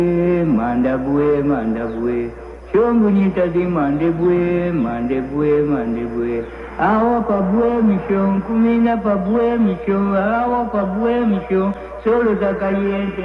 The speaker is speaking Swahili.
Mandabue, mandabue, shongunyita di mandebue, mandebue, mandebue. Awa pabue mishon, kumina pabue mishon, awa pabue mishon, solo za caliente.